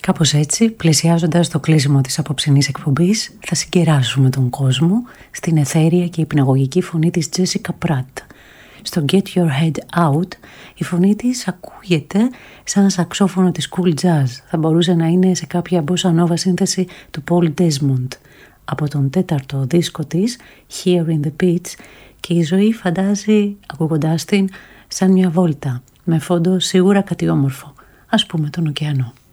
Κάπως έτσι, πλησιάζοντας το κλείσιμο της απόψινής εκπομπής, θα συγκεράσουμε τον κόσμο στην αιθέρια και υπναγωγική φωνή της Jessica Pratt. Στο Get Your Head Out, η φωνή της ακούγεται σαν σαξόφωνο της cool jazz. Θα μπορούσε να είναι σε κάποια bossa nova σύνθεση του Paul Desmond. Από τον τέταρτο δίσκο της, Here in the Beach, και η ζωή φαντάζει, ακούγοντάς την, σαν μια βόλτα, με φόντο σίγουρα κάτι όμορφο, ας πούμε τον ωκεανό.